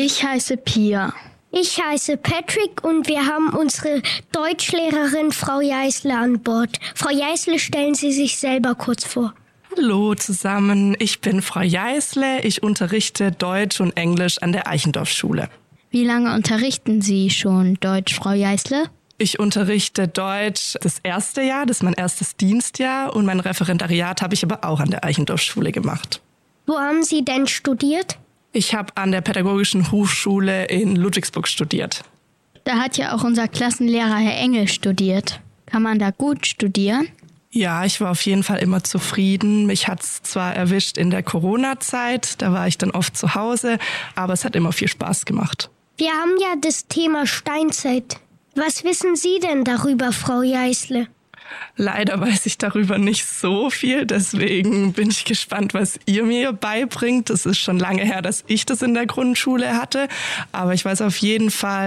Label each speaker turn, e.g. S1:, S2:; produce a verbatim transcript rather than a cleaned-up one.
S1: Ich heiße Pia.
S2: Ich heiße Patrick und wir haben unsere Deutschlehrerin Frau Jeißle an Bord. Frau Jeißle, stellen Sie sich selber kurz vor.
S3: Hallo zusammen, ich bin Frau Jeißle. Ich unterrichte Deutsch und Englisch an der Eichendorff-Schule.
S1: Wie lange unterrichten Sie schon Deutsch, Frau Jeißle?
S3: Ich unterrichte Deutsch das erste Jahr, das ist mein erstes Dienstjahr und mein Referendariat habe ich aber auch an der Eichendorff-Schule gemacht.
S2: Wo haben Sie denn studiert?
S3: Ich habe an der Pädagogischen Hochschule in Ludwigsburg studiert.
S1: Da hat ja auch unser Klassenlehrer Herr Engel studiert. Kann man da gut studieren?
S3: Ja, ich war auf jeden Fall immer zufrieden. Mich hat's zwar erwischt in der Corona-Zeit, da war ich dann oft zu Hause, aber es hat immer viel Spaß gemacht.
S2: Wir haben ja das Thema Steinzeit. Was wissen Sie denn darüber, Frau Jeißle?
S3: Leider weiß ich darüber nicht so viel, deswegen bin ich gespannt, was ihr mir beibringt. Es ist schon lange her, dass ich das in der Grundschule hatte, aber ich weiß auf jeden Fall,